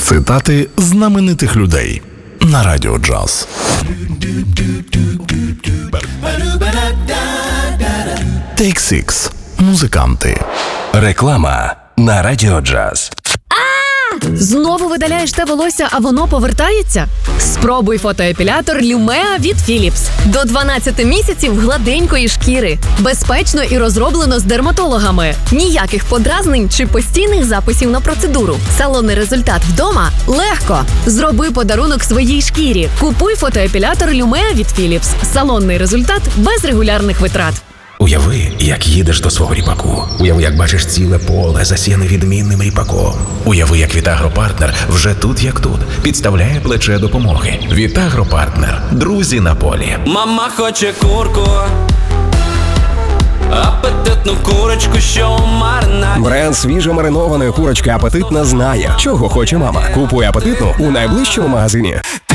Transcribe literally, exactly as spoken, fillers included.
Цитати знаменитих людей на Радіо Джаз. Take Six. Музиканти. Реклама на Радіо Джаз. Знову видаляєш те волосся, а воно повертається? Спробуй фотоепілятор Lumea від Philips. До дванадцяти місяців гладенької шкіри. Безпечно і розроблено з дерматологами. Ніяких подразнень чи постійних записів на процедуру. Салонний результат вдома – легко. Зроби подарунок своїй шкірі. Купуй фотоепілятор Lumea від Philips. Салонний результат без регулярних витрат. Уяви, як їдеш до свого ріпаку. Уяви, як бачиш ціле поле, засіяне відмінним ріпаком. Уяви, як Вітагропартнер вже тут, як тут, підставляє плече допомоги. Вітагропартнер. Друзі на полі. Мама хоче курку, апетитну курочку, що у маринаді. Бренд свіжо маринованої курочки «Апетитна» знає, чого хоче мама. Купуй апетитну у найближчому магазині.